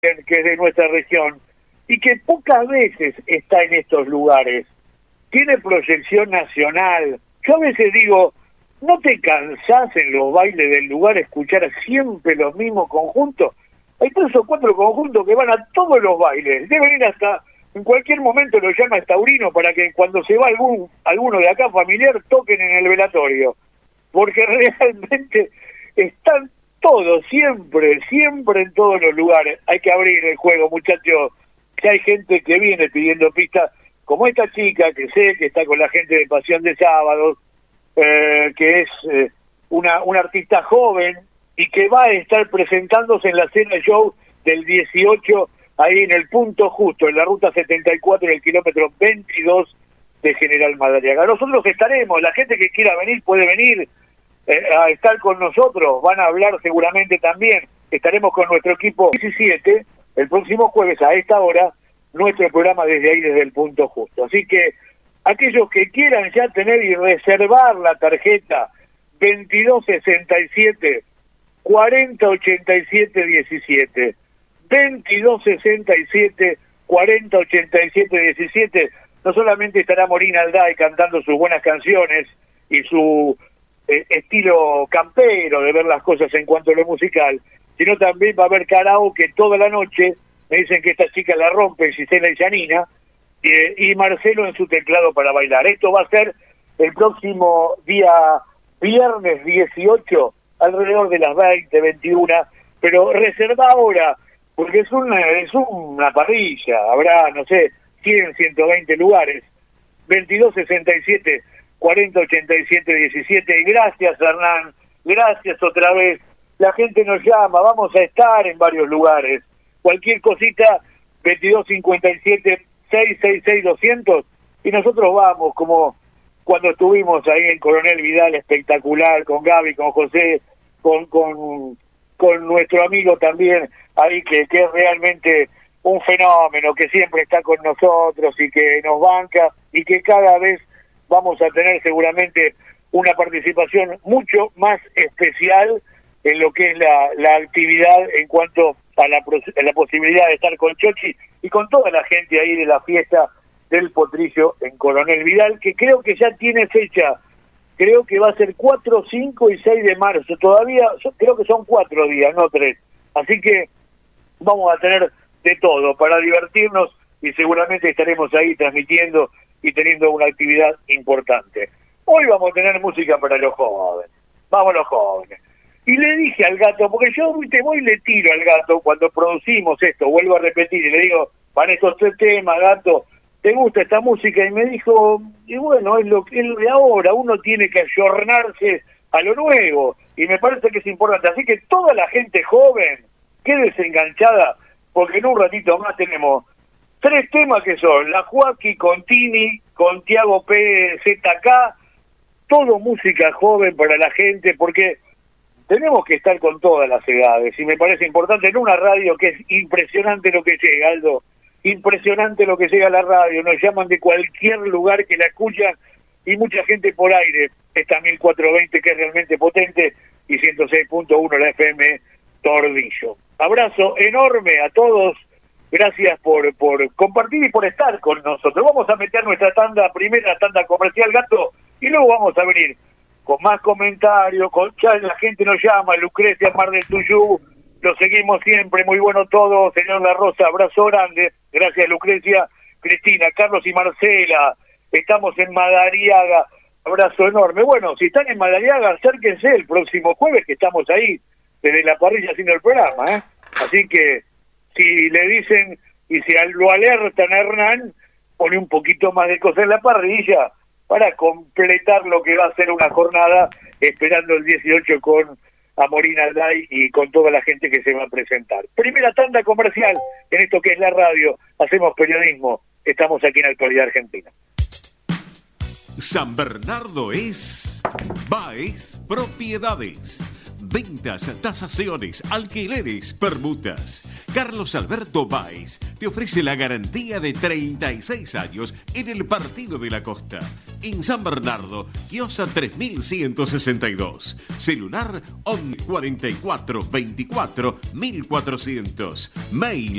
que es de nuestra región y que pocas veces está en estos lugares. Tiene proyección nacional. Yo a veces digo, ¿no te cansás en los bailes del lugar escuchar siempre los mismos conjuntos? Hay 3 o 4 conjuntos que van a todos los bailes. Deben ir hasta, en cualquier momento lo llama Taurino para que cuando se va alguno de acá familiar toquen en el velatorio. Porque realmente están todos, siempre en todos los lugares. Hay que abrir el juego, muchachos. Que hay gente que viene pidiendo pistas, como esta chica que sé que está con la gente de Pasión de Sábados, que es una artista joven y que va a estar presentándose en la cena show del 18 ahí en el punto justo, en la ruta 74, en el kilómetro 22 de General Madariaga. Nosotros estaremos, la gente que quiera venir puede venir a estar con nosotros, van a hablar seguramente también, estaremos con nuestro equipo 17, el próximo jueves a esta hora, nuestro programa desde ahí, desde el punto justo. Así que aquellos que quieran ya tener y reservar la tarjeta 2267 4087 17, 2267 4087 17, no solamente estará Morina Alday cantando sus buenas canciones y su estilo campero de ver las cosas en cuanto a lo musical, sino también va a haber karaoke toda la noche. Me dicen que esta chica la rompe, Gisela y Janina, y Marcelo en su teclado para bailar. Esto va a ser el próximo día viernes 18, alrededor de las 20, 21, pero reserva ahora, porque es una parrilla, habrá, no sé, 100, 120 lugares, 2267 4087 17, y gracias Hernán, gracias otra vez, la gente nos llama, vamos a estar en varios lugares, cualquier cosita, 2257 666 200, y nosotros vamos, como cuando estuvimos ahí en Coronel Vidal, espectacular, con Gaby, con José, con nuestro amigo también, ahí que es realmente un fenómeno, que siempre está con nosotros y que nos banca, y que cada vez vamos a tener seguramente una participación mucho más especial en lo que es la actividad en cuanto a la posibilidad de estar con Chochi y con toda la gente ahí de la fiesta del Potrillo en Coronel Vidal, que creo que ya tiene fecha, creo que va a ser 4, 5 y 6 de marzo, todavía creo que son 4 días, no 3, así que vamos a tener de todo para divertirnos y seguramente estaremos ahí transmitiendo y teniendo una actividad importante. Hoy vamos a tener música para los jóvenes, vamos los jóvenes. Y le dije al gato, porque yo voy y le tiro al gato cuando producimos esto, vuelvo a repetir, y le digo, van estos 3 temas, gato, ¿te gusta esta música? Y me dijo, y bueno, es lo de ahora, uno tiene que ayornarse a lo nuevo, y me parece que es importante. Así que toda la gente joven, quédese enganchada, porque en un ratito más tenemos 3 temas que son La Joaquí con Tini, con Tiago PZK, todo música joven para la gente, porque tenemos que estar con todas las edades, y me parece importante en una radio que es impresionante lo que llega, Aldo, impresionante lo que llega a la radio, nos llaman de cualquier lugar que la escuchan, y mucha gente por aire, esta 1420 que es realmente potente, y 106.1 la FM Tordillo. Abrazo enorme a todos, gracias por compartir y por estar con nosotros. Vamos a meter nuestra primera tanda comercial, gato, y luego vamos a venir con más comentarios, ya la gente nos llama, Lucrecia, Mar del Tuyú, lo seguimos siempre, muy bueno todo, señor La Rosa, abrazo grande, gracias Lucrecia, Cristina, Carlos y Marcela, estamos en Madariaga, abrazo enorme. Bueno, si están en Madariaga, acérquense el próximo jueves, que estamos ahí, desde la parrilla haciendo el programa, así que si le dicen, y si lo alertan a Hernán, pone un poquito más de cosas en la parrilla, para completar lo que va a ser una jornada, esperando el 18 con Morina Alday y con toda la gente que se va a presentar. Primera tanda comercial en esto que es la radio, hacemos periodismo, estamos aquí en Actualidad Argentina. San Bernardo es Baez Propiedades. Ventas, tasaciones, alquileres, permutas. Carlos Alberto Baez te ofrece la garantía de 36 años en el Partido de la Costa. En San Bernardo, Quiosa 3162. Celular 44 24 1400. Mail